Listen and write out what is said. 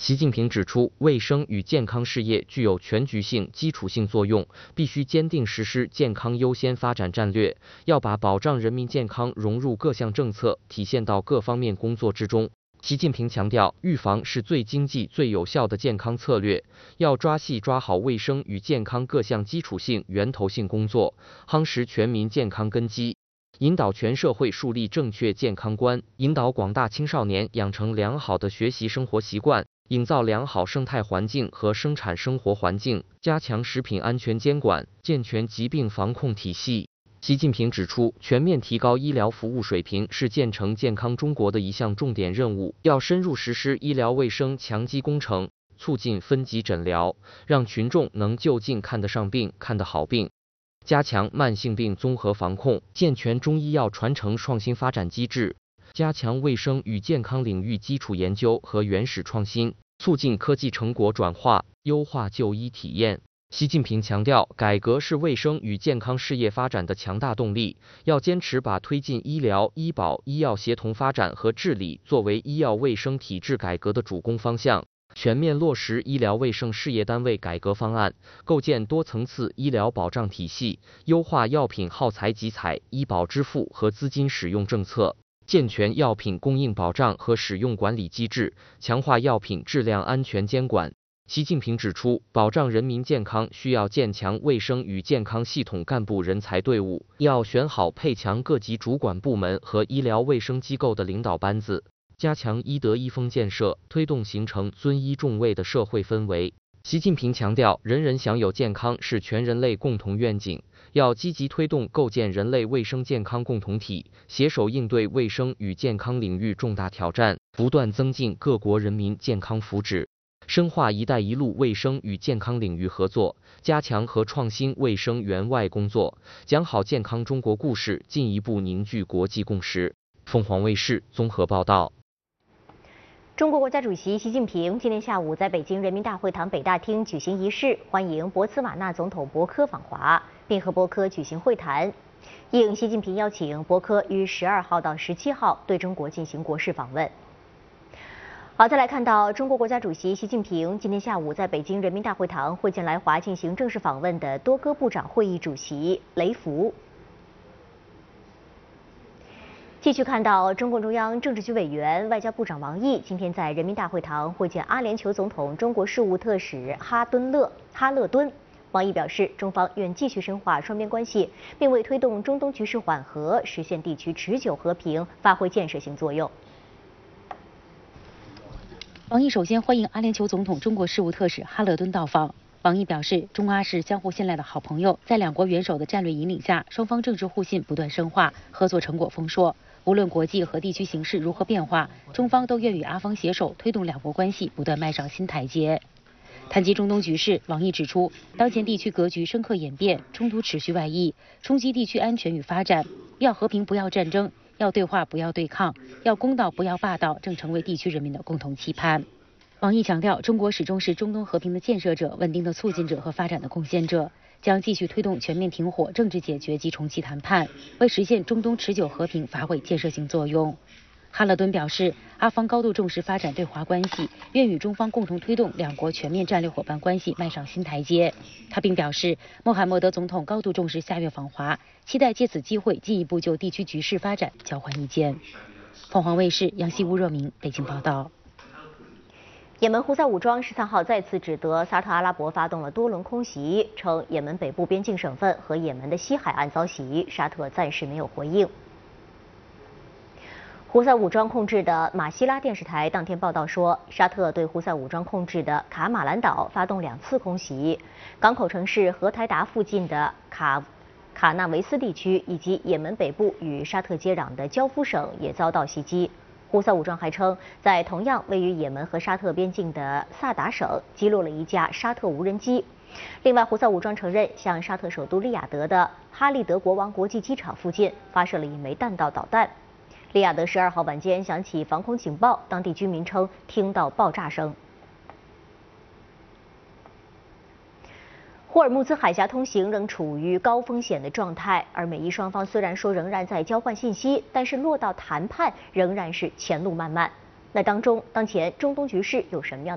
习近平指出，卫生与健康事业具有全局性、基础性作用，必须坚定实施健康优先发展战略，要把保障人民健康融入各项政策，体现到各方面工作之中。习近平强调，预防是最经济、最有效的健康策略，要抓细抓好卫生与健康各项基础性、源头性工作，夯实全民健康根基。引导全社会树立正确健康观，引导广大青少年养成良好的学习生活习惯，营造良好生态环境和生产生活环境，加强食品安全监管，健全疾病防控体系。习近平指出，全面提高医疗服务水平是建成健康中国的一项重点任务，要深入实施医疗卫生强基工程，促进分级诊疗，让群众能就近看得上病、看得好病。加强慢性病综合防控，健全中医药传承创新发展机制，加强卫生与健康领域基础研究和原始创新，促进科技成果转化，优化就医体验。习近平强调，改革是卫生与健康事业发展的强大动力，要坚持把推进医疗、医保、医药协同发展和治理作为医药卫生体制改革的主攻方向。全面落实医疗卫生事业单位改革方案，构建多层次医疗保障体系，优化药品耗材集采、医保支付和资金使用政策，健全药品供应保障和使用管理机制，强化药品质量安全监管。习近平指出，保障人民健康需要建强卫生与健康系统干部人才队伍，要选好配强各级主管部门和医疗卫生机构的领导班子。加强医德医风建设，推动形成尊医重卫的社会氛围。习近平强调，人人享有健康是全人类共同愿景，要积极推动构建人类卫生健康共同体，携手应对卫生与健康领域重大挑战，不断增进各国人民健康福祉，深化“一带一路”卫生与健康领域合作，加强和创新卫生援外工作，讲好健康中国故事，进一步凝聚国际共识。凤凰卫视综合报道。 中国国家主席习近平今天下午在北京人民大会堂北大厅举行仪式，欢迎博茨瓦纳总统博科访华，并和博科举行会谈。应习近平邀请，博科于12号到17号对中国进行国事访问。好，再来看到中国国家主席习近平今天下午在北京人民大会堂会见来华进行正式访问的多哥部长会议主席雷福。继续看到中共中央政治局委员、外交部长王毅今天在人民大会堂会见阿联酋总统中国事务特使哈勒敦。王毅表示，中方愿继续深化双边关系，并为推动中东局势缓和、实现地区持久和平发挥建设性作用。 王毅首先欢迎阿联酋总统中国事务特使哈勒敦到访。王毅表示，中阿是相互信赖的好朋友，在两国元首的战略引领下，双方政治互信不断深化，合作成果丰硕。无论国际和地区形势如何变化，中方都愿与阿方携手，推动两国关系不断迈上新台阶。谈及中东局势，王毅指出，当前地区格局深刻演变，冲突持续外溢，冲击地区安全与发展。要和平不要战争，要对话不要对抗，要公道不要霸道，正成为地区人民的共同期盼。王毅强调，中国始终是中东和平的建设者、稳定的促进者和发展的贡献者，将继续推动全面停火、政治解决及重启谈判，为实现中东持久和平发挥建设性作用。哈勒敦表示，阿方高度重视发展对华关系，愿与中方共同推动两国全面战略伙伴关系迈上新台阶。他并表示，穆罕默德总统高度重视下月访华，期待借此机会进一步就地区局势发展交换意见。凤凰卫视杨希吴若明北京报道。 也门胡塞武装13号再次指责沙特阿拉伯发动了多轮空袭，称也门北部边境省份和也门的西海岸遭袭，沙特暂时没有回应。胡塞武装控制的马希拉电视台当天报道说，沙特对胡塞武装控制的卡马兰岛发动2次空袭，港口城市荷台达附近的卡纳维斯地区以及也门北部与沙特接壤的焦夫省也遭到袭击。胡塞武装还称，在同样位于也门和沙特边境的萨达省击落了一架沙特无人机。另外，胡塞武装承认向沙特首都利雅得的哈利德国王国际机场附近发射了1枚弹道导弹。利雅得12号晚间响起防空警报，当地居民称听到爆炸声。霍尔木兹海峡通行仍处于高风险的状态，而美伊双方虽然说仍然在交换信息，但是落到谈判仍然是前路漫漫。那当前中东局势有什么样